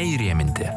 neįrėminti.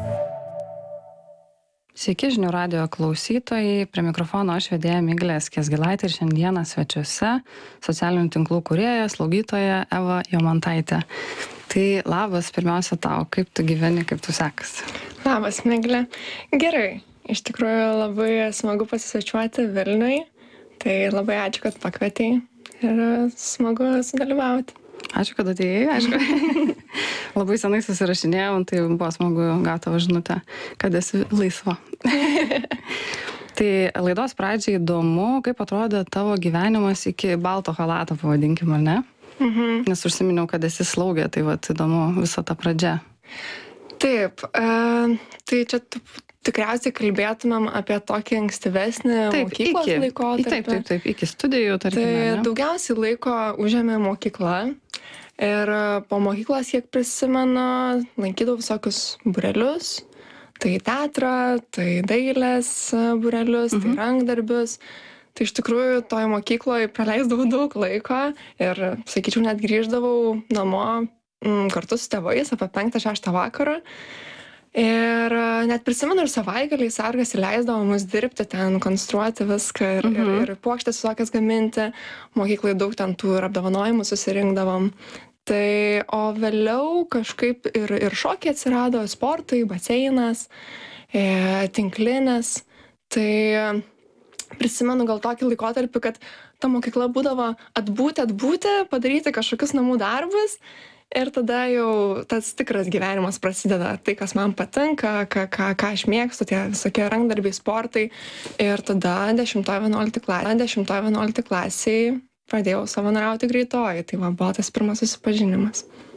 Sveiki žinių radijo klausytojai, prie mikrofono aš vedėja Miglė Skiesgilaitė ir šiandieną svečiuose socialinių tinklų kūrėja, slaugytoja Eva Jomantaitė. Tai labas pirmiausia tau, kaip tu gyveni, kaip tu sekasi? Labas, Miglė. Gerai, iš tikrųjų labai smagu pasisvečiuoti Vilniui, tai labai ačiū, kad pakvietei ir smagu sudalyvauti. Ačiū, kad atėjai, aišku. Labai senai susirašinėjom, tai buvo smagu gauti tavo žinutę, kad esi laisva. Tai laidos pradžiai įdomu, kaip atrodė tavo gyvenimas iki balto chalato, pavadinkim, ar ne? Nes užsiminiau, kad esi slaugė, tai įdomu visa ta pradžia. Taip, tai čia tikriausiai kalbėtumėm apie tokį ankstyvesnį mokyklos laikotarpį. Taip, iki studijų, tarkime. Tai daugiausiai laiko užėmė mokykla. Ir po mokyklos, kiek prisimenu, lankydavau visokius būrelius. Tai teatrą, tai dailės būrelius, tai rankdarbius. Tai iš tikrųjų toj mokykloje praleisdavau daug laiko ir, sakyčiau, net grįždavau namo kartu su tėvais apie 5-6 vakarą. Ir net prisimenu ir savaitgaliais sargas įleisdavo mus dirbti ten, konstruoti viską ir puokštes visokias gaminti. Mokyklai daug ten tų ir apdovanojimų susirinkdavom. Tai, o vėliau kažkaip ir šokiai atsirado, sportai, baseinas, tinklinės. Tai prisimenu gal tokį laikotarpį, kad ta mokykla būdavo atbūti, padaryti kažkokius namų darbus. Ir tada jau tas tikras gyvenimas prasideda, tai kas man patinka, ką aš mėgstu, tie visokie rankdarbiai, sportai. Ir tada 10-11 klasiai pradėjau savanoriauti greitoji, tai buvo tas pirmas susipažinimas.